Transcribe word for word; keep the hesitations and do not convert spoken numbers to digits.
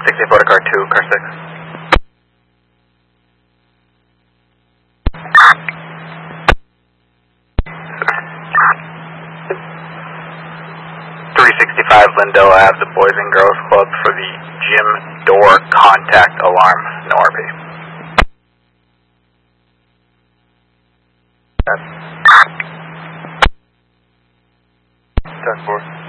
sixty-four to car two, car six. three sixty-five Lindell Ave, the Boys and Girls Club for the gym door contact alarm. No R P. That's four.